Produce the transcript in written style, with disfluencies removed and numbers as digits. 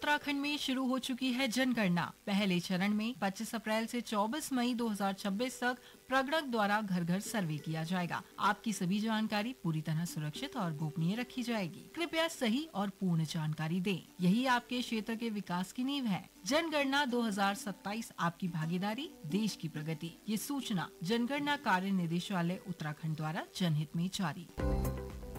उत्तराखंड में शुरू हो चुकी है जनगणना। पहले चरण में 25 अप्रैल से 24 मई 2026 तक प्रगणक द्वारा घर घर सर्वे किया जाएगा। आपकी सभी जानकारी पूरी तरह सुरक्षित और गोपनीय रखी जाएगी। कृपया सही और पूर्ण जानकारी दें। यही आपके क्षेत्र के विकास की नींव है। जनगणना 2027 आपकी भागीदारी, देश की प्रगति। ये सूचना जनगणना कार्य निदेशालय उत्तराखंड द्वारा जनहित में जारी।